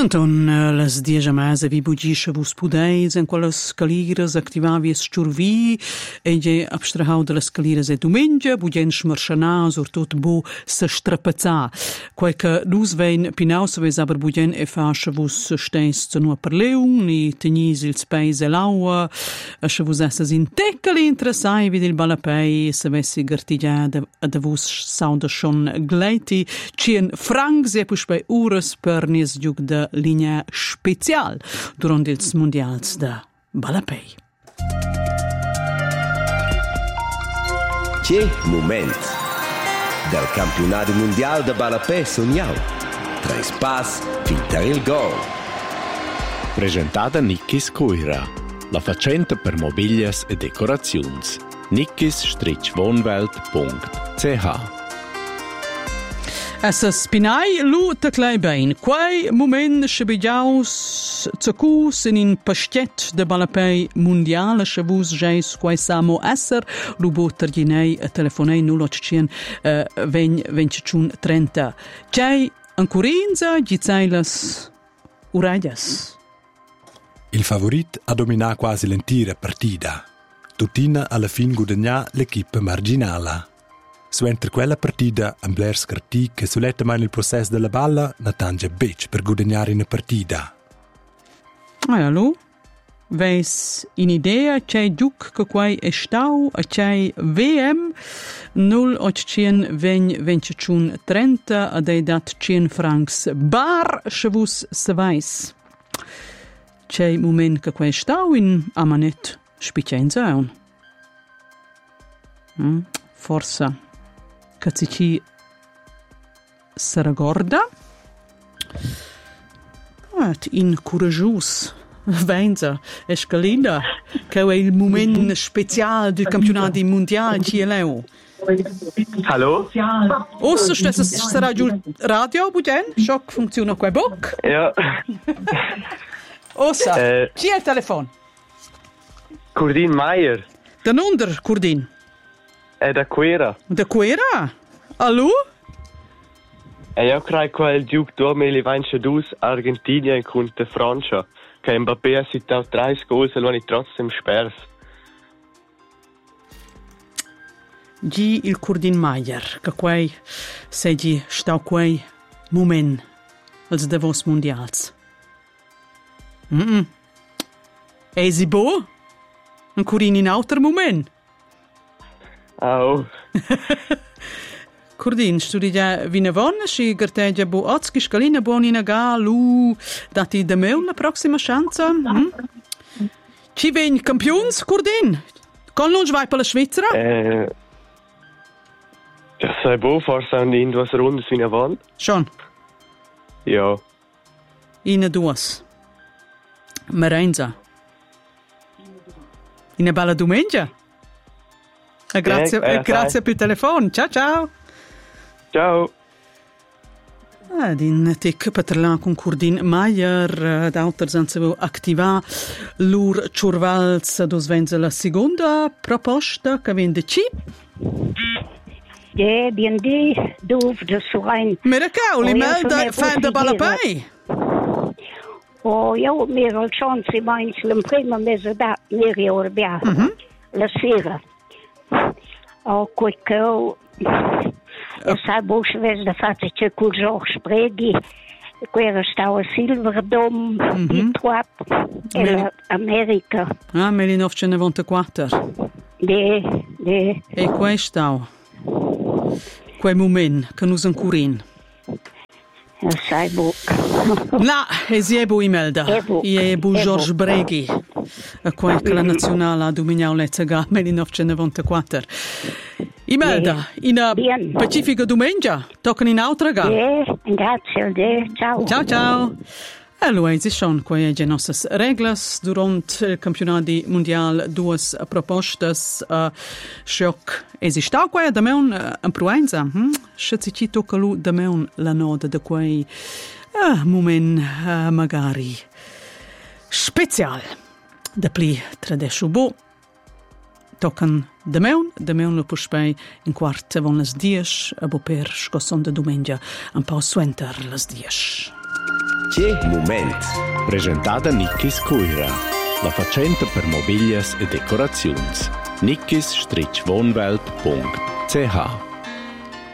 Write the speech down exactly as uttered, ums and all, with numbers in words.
Anton, las dieci mese vi bugisce vus pudeis en quelle scaliras activavi sciurvi e je abstrahau de las scaliras e domengia bugien schmarschana sur tot bu se strapazza. Qualche dus vein pinaus ves aber bugien e fasce vus steis zu nur per leun ni tenis il space l'aua a che vus essas in teccali interessai vid il balapei se vessi gartigia de vus sauda schon gleiti cien francs e pus bei ures per nis giug de linea special durant ils mondials de balapei. Che moment del campionato mondiale de balapei sognau. Tres pas finter il gol. Presentata Nickis Coira, la facenta per mobilias e decorazions. nickis wohnwelt punkt c h. Essa spinai lu te clai bein. Quai moment scebigiaus zacus in in pastet de balapei mondiale scevus jeis quai samo esser lu boter ginei a telefonei null ottocien ven venticiun trenta. Cei ancurinza gizailas uradias. Il favorit ha dominato quasi l'intera partita. Tutina alla fin guadagnà l'equipe marginala. Suenter quella partita, un Blair scartì che soletta mai nel processo della balla, non tange bec per guadagnare una partita. E allo? Veis in idea c'è giuc che quai è stau a c'è V M null ottocien ven venticiun trenta ad ei dat cien francs bar scevus se veis. C'è moment che quai stau in amanet spicenza eun. Mm, forza. Cazici Saragorda et in couragius Venza Escalina che è il momento speciale del campionato mondiale C L O. Hallo? Osso stessa sarà giù radio buden shock funziona qua boc. Ja. Ossa Eh. chi è il telefono? Curdin Meier. Dan under Curdin. È da Quera. Da Quera? Allo? E io credo che il Duke duemilaventidue Argentina contro Francia. Che Mbappé ha citato tre gol e lo hanno trotzdem spers. Gi il Curdin Meier, che quei segi stau quei moment als Davos mondials. Mm-mm. E si bo? Un Curdin in auter moment. Oh. Curdin, studi già vinavon, si garteggia bo ozki scalina bonina ga lu dati da me la prossima chance. Mm? Ci ven campions, Curdin? Con non vai per la Svizzera? Eh. Ja, sei bo, forse hanno in due runde fino a van. Schon. Ja. In duas. Merenza. In a bella domenica. E grazie, Eh, eh, e grazie sai. per il telefono. Ciao ciao. Ciao. Ah, din tic patrlan con Curdin Meier, d'auter senza activa lur ciurvals dos venza la seconda proposta che vende ci. Ja, bien die doof de sorein. Miracao, li Oh, io melda sono fan da positiva. balapei. Oh, io mi ero il chance mai in prima mese da neri orbia. La sera. Oh, quel che ho... E sai, boos wees de fate che col zorg spregi. Quella stava a Silverdom, Detroit, e America. Ah, millenovecentonovantaquattro. De, de... E questo, quel moment che nos ancurin. E sai, boh. No, e si è bu imelda. Ebu. E bu Ebu. Georges Breghi. A quel che la nazionale ha dominato l'Ezzaga millenovecentonovantaquattro. Imelda, in a Bien. Pacifica domenica, toccano in altra gara. De, grazie, de, ciao. Ciao ciao. E lui si schon quelle le nostre reglas durante il campionato mondiale due propostas uh, shock esistau quella da me un uh, proenza hm se ci tocca lu da me un la nota da quei uh, moment uh, magari special da pli tradescio bo tocan da meun, da meun lo puspei in quarta von las dies, a bo per scosson da domengia, un po' suenter las dies. Che moment! Presentata Nickis Coira, la facenta per mobilias e decorazions. nickis strich wohnwelt punkt c h